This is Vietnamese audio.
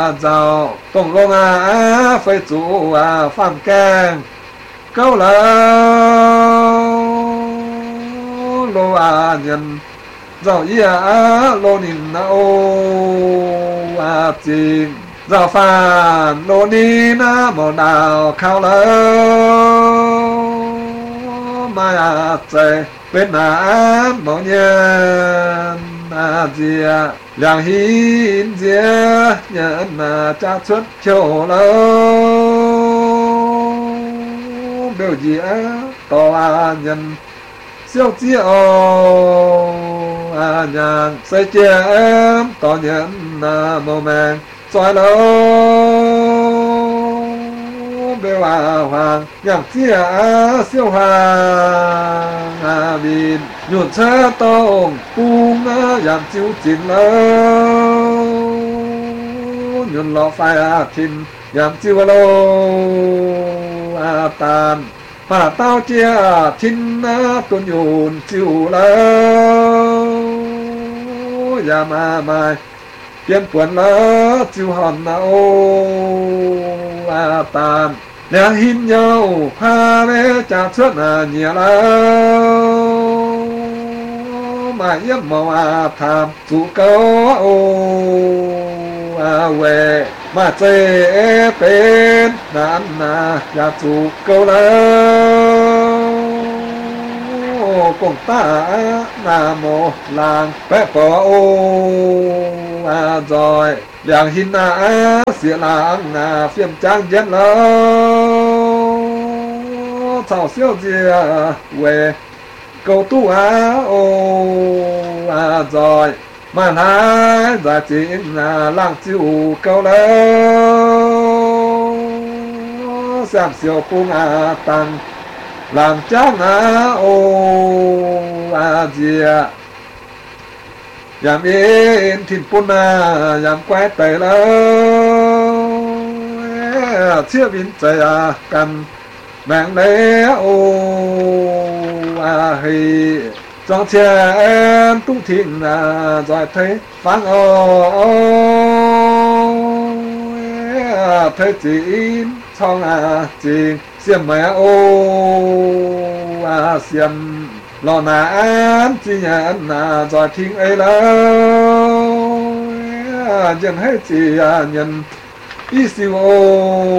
giàu tổng long phải chủ phạm keng câu là lô nhân giàu lô nín chinh giàu phản lô nín màu đào khao lơ mai chạy bên màu nhân dìa làng hin dìa nhận cha xuất chiều lâu biểu dìa to nhân siêu chiều nhàn xây chia em to nhân màu mèn xoay lâu bêu hoàng nhạc chia siêu hoàng bin nhuận xe tông cung giảm chiếu chín lâu nhuận lọ phai thìn giảm chiếu lâu tàn mà tao chia thìn tuần nhuận chiếu lâu giảm mai kiếm quần lỡ chiếu hòn tàn làng hin nhau pha mê cha suốt nhiều lâu mà yếm màu tham chủ câu về mà chê bên nán nhà chủ câu lâu cùng ta mô làng bé bỏ rồi làng hin xịa làng phiêm trang dân lâu thảo siêu dìa về câu tu rồi mà hai giá trị làng chịu câu lâu xem siêu cung tăng làm trang dìa giảm yên thìn pôn giảm quay tay lâu chia biến chạy cần mạng lẽ hì trong trẻ em tung thìn rồi thấy vang thấy chỉ trong chỉ xiêm mẹ xiêm lò nán chỉ nhận rồi thiên ấy lâu dân hết chỉ nhận ý siêu